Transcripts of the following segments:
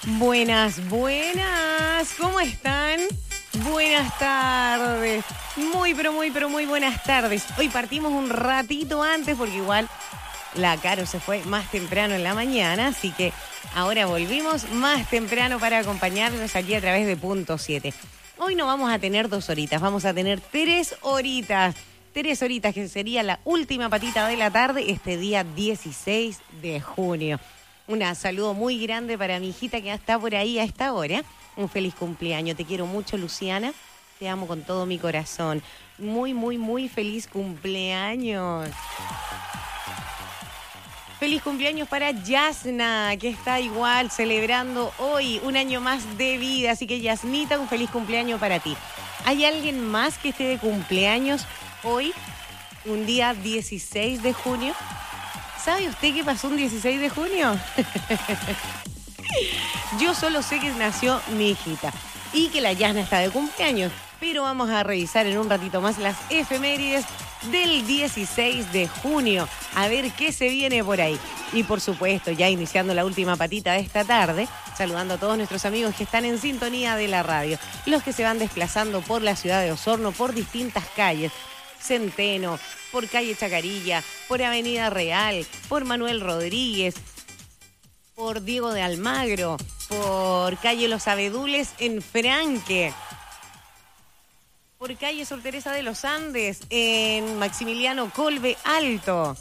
Buenas, buenas. ¿Cómo están? Buenas tardes. Muy buenas tardes. Hoy partimos un ratito antes porque igual la Caro se fue más temprano en la mañana, así que ahora volvimos más temprano para acompañarnos aquí a través de Punto 7. Hoy no vamos a tener 2 horitas, vamos a tener 3 horitas. 3 horitas, que sería la última patita de la tarde, este día 16 de junio. Un saludo muy grande para mi hijita que está por ahí a esta hora. Un feliz cumpleaños. Te quiero mucho, Luciana. Te amo con todo mi corazón. Muy feliz cumpleaños. Feliz cumpleaños para Yasna, que está igual celebrando hoy un año más de vida. Así que, Yasnita, un feliz cumpleaños para ti. ¿Hay alguien más que esté de cumpleaños hoy, un día 16 de junio? ¿Sabe usted qué pasó un 16 de junio? Yo solo sé que nació mi hijita y que la Yasna está de cumpleaños, pero vamos a revisar en un ratito más las efemérides del 16 de junio, a ver qué se viene por ahí. Y por supuesto, ya iniciando la última patita de esta tarde, saludando a todos nuestros amigos que están en sintonía de la radio, los que se van desplazando por la ciudad de Osorno, por distintas calles, Centeno, por calle Chacarilla, por Avenida Real, por Manuel Rodríguez, por Diego de Almagro, por calle Los Abedules en Franque, por calle Sor Teresa de los Andes en Maximiliano Colbe Alto,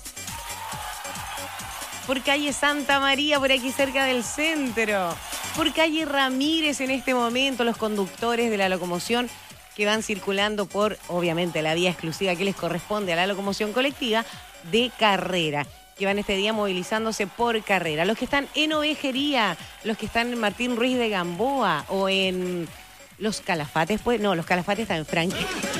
por calle Santa María por aquí cerca del centro, por calle Ramírez en este momento, los conductores de la locomoción que van circulando por, obviamente, la vía exclusiva que les corresponde a la locomoción colectiva de Carrera, que van este día movilizándose por Carrera. Los que están en Ovejería, los que están en Martín Ruiz de Gamboa o en Los Calafates, pues, no, Los Calafates están en Franque.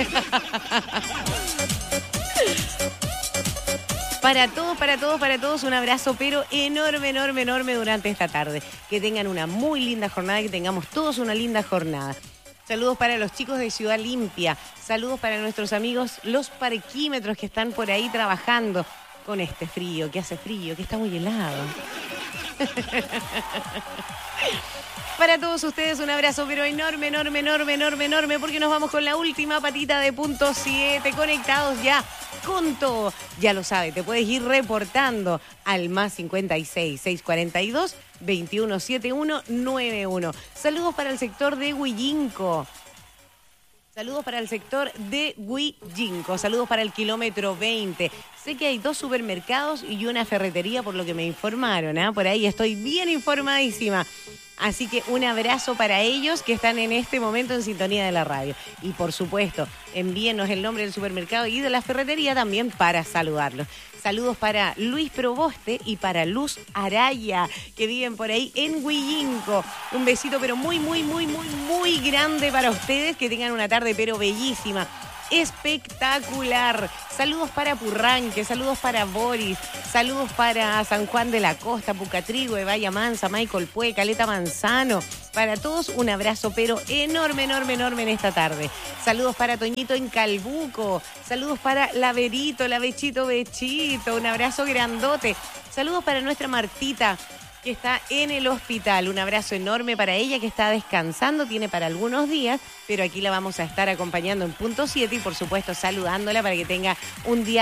Para todos, un abrazo, pero enorme durante esta tarde. Que tengan una muy linda jornada, que tengamos todos una linda jornada. Saludos para los chicos de Ciudad Limpia, saludos para nuestros amigos los parquímetros que están por ahí trabajando con este frío, que hace frío, que está muy helado. Para todos ustedes un abrazo, pero enorme, porque nos vamos con la última patita de Punto 7, conectados ya con todo. Ya lo sabe, te puedes ir reportando al más 56 642 217191. Saludos para el sector de Huillinco. Saludos para el sector de Huillinco. Saludos para el kilómetro 20. Sé que hay 2 supermercados y una ferretería, por lo que me informaron, ¿eh? Por ahí estoy bien informadísima. Así que un abrazo para ellos que están en este momento en sintonía de la radio. Y por supuesto, envíenos el nombre del supermercado y de la ferretería también para saludarlos. Saludos para Luis Proboste y para Luz Araya, que viven por ahí en Huillinco. Un besito, pero muy grande para ustedes. Que tengan una tarde, pero bellísima. Espectacular. Saludos para Purranque, saludos para Boris, saludos para San Juan de la Costa, Pucatrigo, de Bahía Mansa, Michael Pue, Caleta Manzano. Para todos un abrazo, pero enorme en esta tarde. Saludos para Toñito en Calbuco, saludos para la Bechito, un abrazo grandote. Saludos para nuestra Martita, que está en el hospital. Un abrazo enorme para ella, que está descansando, tiene para algunos días, pero aquí la vamos a estar acompañando en Punto 7 y por supuesto saludándola para que tenga un día